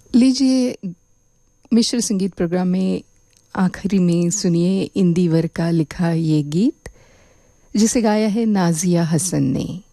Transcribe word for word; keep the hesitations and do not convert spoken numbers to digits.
लीजिए मिश्र संगीत प्रोग्राम में आखिरी में सुनिए इंदिवर का लिखा ये गीत जिसे गाया है नाजिया हसन ने।